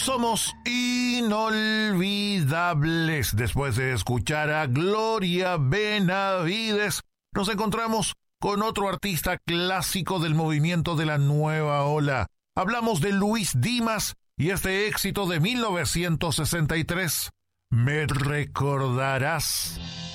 somos inolvidables. Después de escuchar a Gloria Benavides, nos encontramos con otro artista clásico del movimiento de la nueva ola. Hablamos de Luis Dimas y este éxito de 1963, Me recordarás.